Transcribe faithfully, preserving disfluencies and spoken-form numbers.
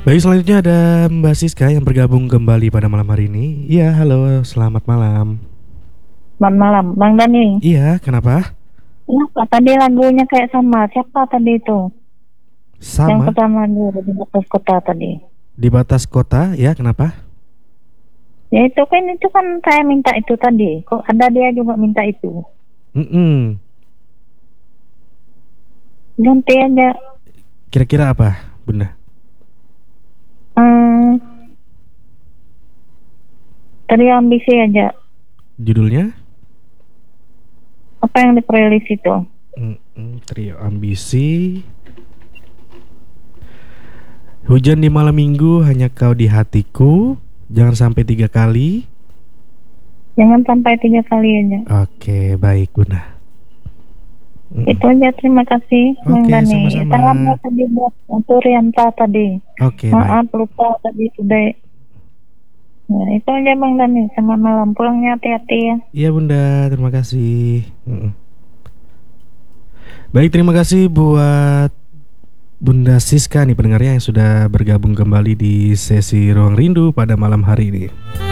Baik, selanjutnya ada Mbak Siska yang bergabung kembali pada malam hari ini. Iya, halo, selamat malam. Selamat malam, Bang Dani. Iya, kenapa? Kenapa tadi lagunya kayak sama? Siapa tadi itu? Yang Sama pertama dulu di atas kota tadi. di batas kota, ya kenapa? Ya itu kan itu kan saya minta itu tadi. Kok ada dia juga minta itu? Mm-mm. Ganti aja. Kira-kira apa, Bunda? Hmm, teri ambisi aja. Judulnya? Apa yang di playlist itu? Mm-mm, Trio Ambisi. Hujan di malam minggu, hanya kau di hatiku. Jangan sampai tiga kali. Jangan sampai tiga kali aja. Oke, baik Bunda. Mm-mm. Itu aja, terima kasih Bang Oke, Dani. sama-sama. Salamnya tadi buat Turianta tadi. Oke, baik. Maaf lupa tadi sudah. Nah, itu aja Bang Dani. Selamat malam. Pulangnya hati-hati ya. Iya Bunda, terima kasih. Mm-mm. Baik, terima kasih buat Bunda Siska nih pendengarnya yang sudah bergabung kembali di sesi Ruang Rindu pada malam hari ini.